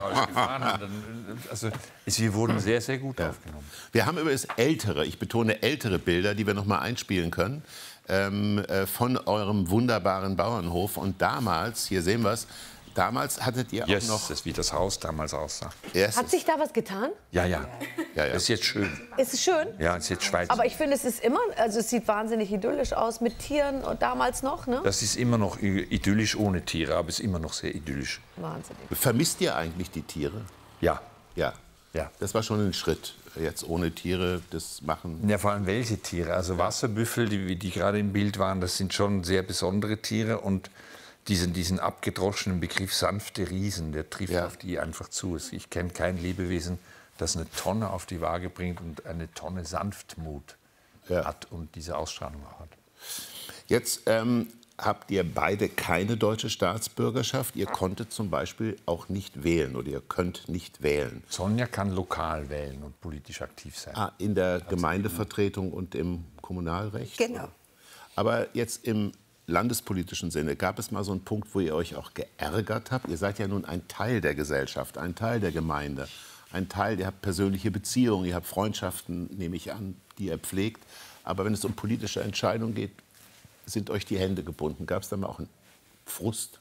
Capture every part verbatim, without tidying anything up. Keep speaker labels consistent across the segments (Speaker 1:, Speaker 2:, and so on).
Speaker 1: gefahren haben, dann, also wir wurden sehr, sehr gut ja. aufgenommen.
Speaker 2: Wir haben übrigens ältere, ich betone ältere Bilder, die wir noch mal einspielen können, ähm, äh, von eurem wunderbaren Bauernhof. Und damals, hier sehen wir es, damals hattet ihr
Speaker 1: yes,
Speaker 2: auch noch...
Speaker 1: Das ist wie das Haus damals aussah.
Speaker 3: Yes. Hat sich da was getan?
Speaker 1: Ja, ja. ja, ja. Das ist jetzt schön.
Speaker 3: Ist es schön?
Speaker 1: Ja, es ist jetzt Schweiz.
Speaker 3: Aber ich finde, es ist immer, also es sieht wahnsinnig idyllisch aus mit Tieren und damals noch, ne?
Speaker 1: Das ist immer noch idyllisch ohne Tiere, aber es ist immer noch sehr idyllisch.
Speaker 3: Wahnsinnig.
Speaker 2: Vermisst ihr eigentlich die Tiere?
Speaker 1: Ja.
Speaker 2: Ja.
Speaker 1: Ja.
Speaker 2: Das war schon ein Schritt, jetzt ohne Tiere das machen.
Speaker 1: Ja, vor allem welche Tiere? Also Wasserbüffel, die, die gerade im Bild waren, das sind schon sehr besondere Tiere und diesen, diesen abgedroschenen Begriff sanfte Riesen, der trifft ja. auf die einfach zu. Ich kenne kein Lebewesen, das eine Tonne auf die Waage bringt und eine Tonne Sanftmut ja. hat und diese Ausstrahlung hat.
Speaker 2: Jetzt ähm, habt ihr beide keine deutsche Staatsbürgerschaft. Ihr konntet zum Beispiel auch nicht wählen oder ihr könnt nicht wählen.
Speaker 1: Sonja kann lokal wählen und politisch aktiv sein.
Speaker 2: Ah, in der Gemeindevertretung und im Kommunalrecht?
Speaker 4: Genau.
Speaker 2: Aber jetzt im landespolitischen Sinne, gab es mal so einen Punkt, wo ihr euch auch geärgert habt? Ihr seid ja nun ein Teil der Gesellschaft, ein Teil der Gemeinde, ein Teil, ihr habt persönliche Beziehungen, ihr habt Freundschaften, nehme ich an, die ihr pflegt. Aber wenn es um politische Entscheidungen geht, sind euch die Hände gebunden. Gab es da mal auch einen Frust?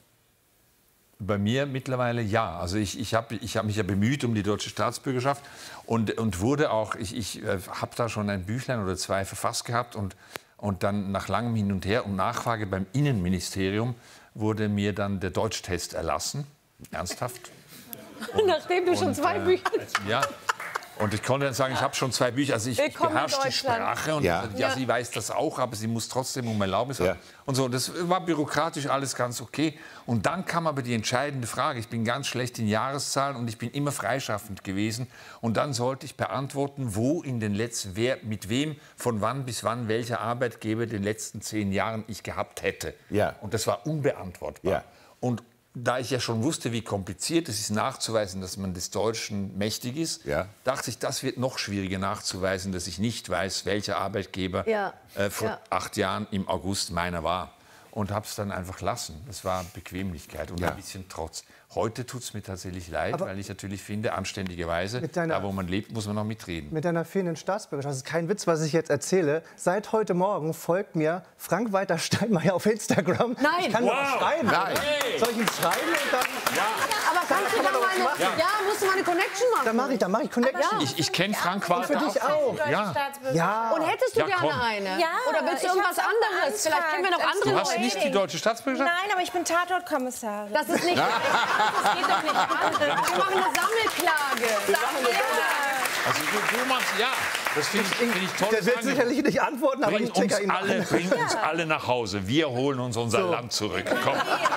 Speaker 1: Bei mir mittlerweile ja. Also ich, ich habe ich hab mich ja bemüht um die deutsche Staatsbürgerschaft und, und wurde auch, ich, ich habe da schon ein Büchlein oder zwei verfasst gehabt und Und dann nach langem Hin und Her und Nachfrage beim Innenministerium wurde mir dann der Deutschtest erlassen. Ernsthaft.
Speaker 3: Und, Nachdem du schon und, zwei äh, Bücher...
Speaker 1: Ja. Und ich konnte dann sagen, ich habe schon zwei Bücher. Also ich, ich beherrsche die Sprache und ja. ja, sie weiß das auch, aber sie muss trotzdem um Erlaubnis haben. Ja. Und so, das war bürokratisch alles ganz okay. Und dann kam aber die entscheidende Frage. Ich bin ganz schlecht in Jahreszahlen und ich bin immer freischaffend gewesen. Und dann sollte ich beantworten, wo in den letzten, wer, mit wem, von wann bis wann, welcher Arbeitgeber in den letzten zehn Jahren ich gehabt hätte.
Speaker 2: Ja.
Speaker 1: Und das war unbeantwortbar.
Speaker 2: Ja.
Speaker 1: Und da ich ja schon wusste, wie kompliziert es ist, nachzuweisen, dass man des Deutschen mächtig ist, ja. dachte ich, das wird noch schwieriger nachzuweisen, dass ich nicht weiß, welcher Arbeitgeber
Speaker 3: ja.
Speaker 1: äh, vor
Speaker 3: ja.
Speaker 1: acht Jahren im August meiner war. Und habe es dann einfach lassen. Das war Bequemlichkeit und ja. ein bisschen Trotz. Heute tut es mir tatsächlich leid, aber weil ich natürlich finde, anständigerweise, deiner, da wo man lebt, muss man noch mitreden.
Speaker 5: Mit deiner fehlenden Staatsbürgerschaft, das ist kein Witz, was ich jetzt erzähle. Seit heute Morgen folgt mir Frank-Walter Steinmeier auf Instagram.
Speaker 3: Nein!
Speaker 5: Ich kann
Speaker 3: wow.
Speaker 5: doch schreiben.
Speaker 2: Nein.
Speaker 5: Hey. Soll ich ihm schreiben? Und dann
Speaker 3: ja. Aber kannst du da mal eine, ja. ja, musst du mal eine Connection machen?
Speaker 5: Dann mache ich, dann mach ich Connection.
Speaker 1: Ja. Ich, ich kenne Frank-Walter
Speaker 5: auch. Für dich auch.
Speaker 1: Ja.
Speaker 3: Ja. Und hättest du
Speaker 1: ja,
Speaker 3: gerne
Speaker 1: komm.
Speaker 3: eine?
Speaker 4: Ja.
Speaker 3: Oder willst du irgendwas anderes? Vielleicht kennen wir noch andere
Speaker 1: Du hast
Speaker 3: Leute.
Speaker 1: nicht die deutsche Staatsbürgerschaft?
Speaker 4: Nein, aber ich bin Tatortkommissarin.
Speaker 3: Das ist nicht... Das geht doch nicht an. Wir machen eine Sammelklage.
Speaker 1: Also du, du machst, ja, das finde ich, find ich toll.
Speaker 5: Der wird sicherlich nicht antworten, aber
Speaker 1: bring
Speaker 5: ich checke ihn
Speaker 1: alle,
Speaker 5: an.
Speaker 1: Bring uns alle nach Hause. Wir holen uns unser
Speaker 5: so.
Speaker 1: Land zurück. Komm.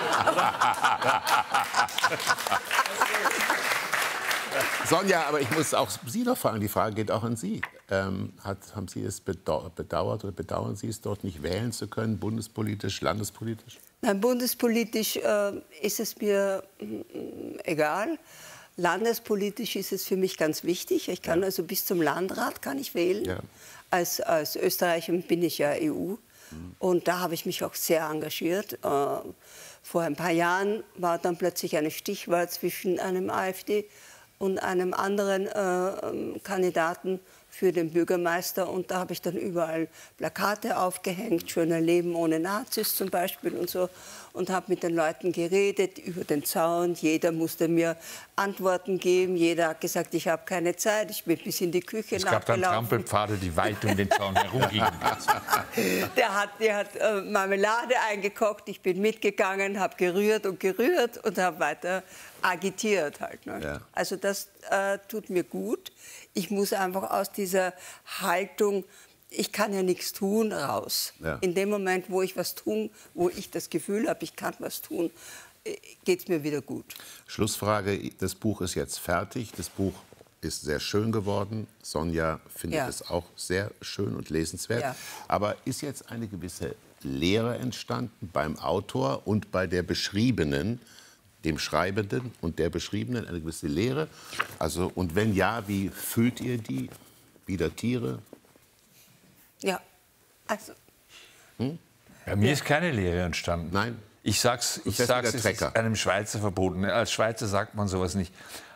Speaker 2: Sonja, aber ich muss auch Sie noch fragen, die Frage geht auch an Sie. Ähm, hat, haben Sie es bedauert oder bedauern Sie es, dort nicht wählen zu können, bundespolitisch, landespolitisch?
Speaker 6: Nein, bundespolitisch äh, ist es mir äh, egal. Landespolitisch ist es für mich ganz wichtig. Ich kann ja. also bis zum Landrat kann ich wählen. Ja. Als, als Österreicherin bin ich ja E U. Mhm. Und da habe ich mich auch sehr engagiert. Äh, vor ein paar Jahren war dann plötzlich eine Stichwahl zwischen einem AfD und einem anderen äh, Kandidaten für den Bürgermeister. Und da habe ich dann überall Plakate aufgehängt, schöner Leben ohne Nazis zum Beispiel und so. Und habe mit den Leuten geredet über den Zaun. Jeder musste mir Antworten geben. Jeder hat gesagt, ich habe keine Zeit. Ich bin bis in die Küche
Speaker 1: nachgelaufen. Es gab dann Trampelpfade, die weit um den Zaun herumgingen.
Speaker 6: Der hat, der hat äh, Marmelade eingekocht. Ich bin mitgegangen, habe gerührt und gerührt und habe weiter agitiert halt. Ne? Ja. Also das äh, tut mir gut. Ich muss einfach aus dieser Haltung, ich kann ja nichts tun, raus. Ja. In dem Moment, wo ich was tun, wo ich das Gefühl habe, ich kann was tun, geht es mir wieder gut.
Speaker 2: Schlussfrage, das Buch ist jetzt fertig. Das Buch ist sehr schön geworden. Sonja findet ja. es auch sehr schön und lesenswert. Ja. Aber ist jetzt eine gewisse Lehre entstanden beim Autor und bei der Beschriebenen, dem Schreibenden und der Beschriebenen, eine gewisse Lehre? Also, und wenn ja, wie füllt ihr die? Wieder Tiere?
Speaker 6: Ja, also...
Speaker 1: Hm? Bei mir ist keine Lehre entstanden.
Speaker 2: Nein?
Speaker 1: Ich sag's, ich sag's, es ist einem Schweizer verboten. Als Schweizer sagt man sowas nicht.